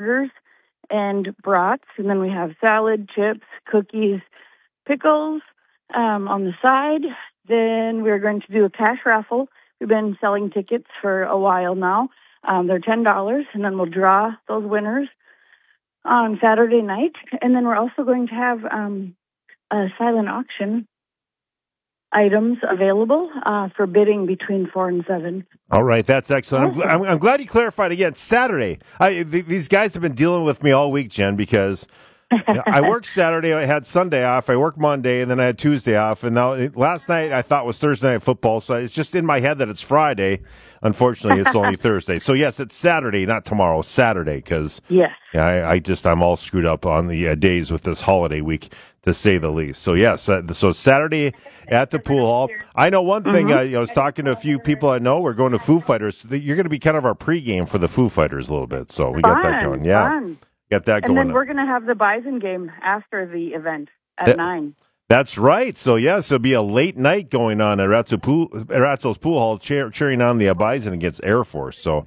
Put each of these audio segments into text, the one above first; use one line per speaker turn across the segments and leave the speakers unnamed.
burgers and brats, and then we have salad, chips, cookies, pickles on the side. Then we're going to do a cash raffle. We've been selling tickets for a while now. They're $10, and then we'll draw those winners on Saturday night. And then we're also going to have a silent auction items available for bidding between 4 and 7.
All right, that's excellent. I'm glad you clarified again. Saturday. These guys have been dealing with me all week, Jen, because I worked Saturday, I had Sunday off, I worked Monday, and then I had Tuesday off. And now last night I thought was Thursday Night Football, so it's just in my head that it's Friday. Unfortunately, it's only Thursday. So, yes, it's Saturday, not tomorrow, Saturday, because I'm all screwed up on the days with this holiday week, to say the least. So, yes, so Saturday at the pool hall. I know one thing, I was talking to a few people I know, we're going to Foo Fighters. You're going to be kind of our pregame for the Foo Fighters a little bit, so we got that going. Yeah,
fun.
Got that going.
And then we're going to have the Bison game after the event at 9.
That's right. So, yes, it'll be a late night going on at Ratzo's Pool Hall cheering on the Bison against Air Force. So,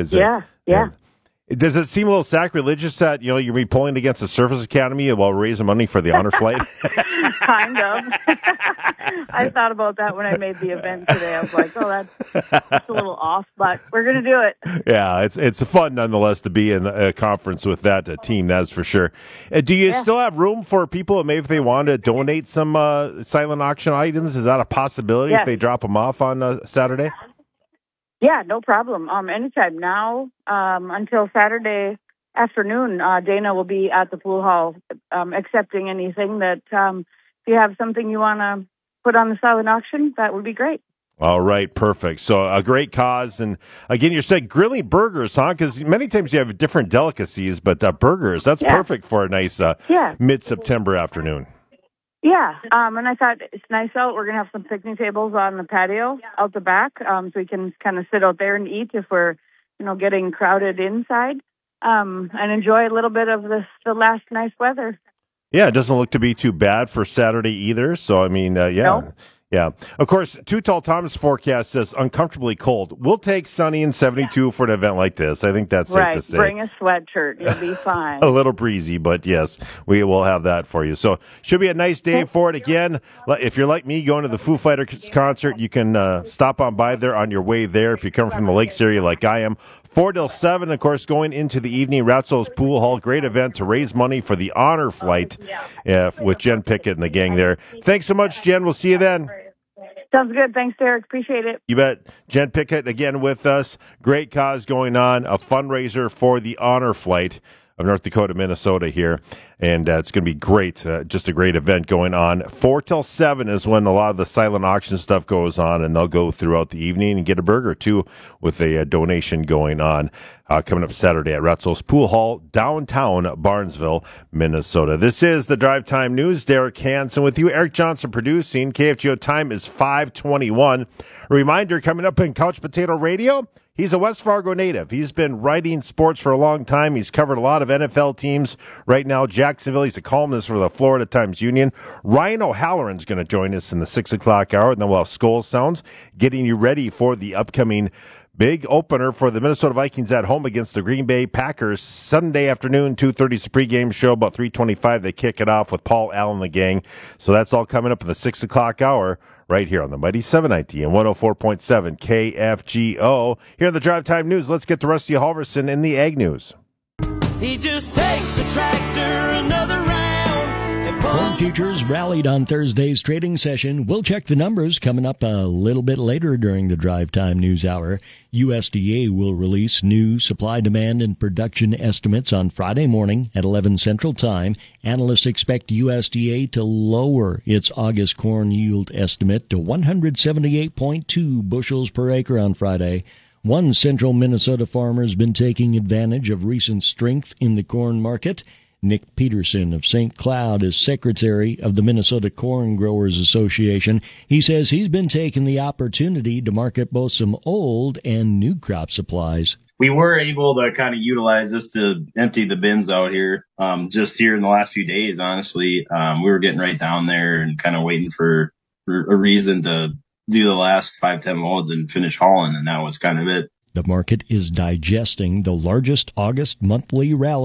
does it seem a little sacrilegious that, you're going to be pulling against the Surface Academy while raising money for the honor flight?
Kind of. I thought about that when I made the event today. I was like, that's a little off, but we're going to do it.
Yeah, it's fun nonetheless to be in a conference with that team, that's for sure. Do you still have room for people, maybe if they want to donate some silent auction items? Is that a possibility if they drop them off on Saturday?
Yeah, no problem. Anytime now until Saturday afternoon, Dana will be at the pool hall accepting anything that if you have something you want to put on the silent auction, that would be great.
All right, perfect. So a great cause. And again, you said grilling burgers, huh? Because many times you have different delicacies, but burgers, that's perfect for a nice mid-September afternoon.
Yeah, and I thought it's nice out. We're going to have some picnic tables on the patio out the back, so we can kind of sit out there and eat if we're, getting crowded inside, and enjoy a little bit of the last nice weather.
Yeah, it doesn't look to be too bad for Saturday either. So, I mean,
Nope.
Yeah. Of course, Too Tall Tom's forecast says uncomfortably cold. We'll take sunny and 72 for an event like this. I think that's safe to say.
Bring a sweatshirt. You'll be fine.
A little breezy, but yes, we will have that for you. So should be a nice day for it again. If you're like me going to the Foo Fighters concert, you can stop on by there on your way there if you come from the Lakes area like I am. 4 till 7, of course, going into the evening, Ratzo's Pool Hall. Great event to raise money for the honor flight with Jen Pickett and the gang there. Thanks so much, Jen. We'll see you then.
Sounds good. Thanks, Derek. Appreciate it.
You bet. Jen Pickett again with us. Great cause going on, a fundraiser for the honor flight of North Dakota, Minnesota here. And it's going to be great. Just a great event going on. 4 till 7 is when a lot of the silent auction stuff goes on, and they'll go throughout the evening and get a burger, too, with a donation going on. Coming up Saturday at Ratzo's Pool Hall, downtown Barnesville, Minnesota. This is the Drive Time News. Derek Hansen with you. Eric Johnson producing. KFGO time is 5:21. A reminder, coming up in Couch Potato Radio, he's a West Fargo native. He's been writing sports for a long time. He's covered a lot of NFL teams. Right now, Jacksonville, he's a columnist for the Florida Times-Union. Ryan O'Halloran's going to join us in the 6 o'clock hour, and then we'll have Skull Sounds getting you ready for the upcoming big opener for the Minnesota Vikings at home against the Green Bay Packers. Sunday afternoon, 2:30 is the pregame show. About 3:25, they kick it off with Paul Allen and the gang. So that's all coming up in the 6 o'clock hour right here on the Mighty 790 and 104.7 KFGO. Here in the Drive Time News, let's get to Rusty Halverson in the Ag News.
He just takes the tractor another round.
Corn futures rallied on Thursday's trading session. We'll check the numbers coming up a little bit later during the Drive Time News Hour. USDA will release new supply, demand, and production estimates on Friday morning at 11 Central Time. Analysts expect USDA to lower its August corn yield estimate to 178.2 bushels per acre on Friday. One central Minnesota farmer has been taking advantage of recent strength in the corn market. Nick Peterson of St. Cloud is secretary of the Minnesota Corn Growers Association. He says he's been taking the opportunity to market both some old and new crop supplies.
We were able to kind of utilize this to empty the bins out here. Just here in the last few days, honestly, we were getting right down there and kind of waiting for a reason to do the last 5-10 loads and finish hauling, and that was kind of it.
The market is digesting the largest August monthly rally